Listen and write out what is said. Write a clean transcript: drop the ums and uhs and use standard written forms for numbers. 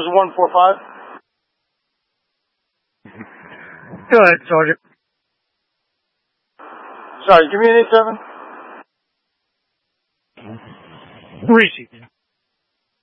145. Go ahead, Sergeant. Sorry, give me an 87. Received.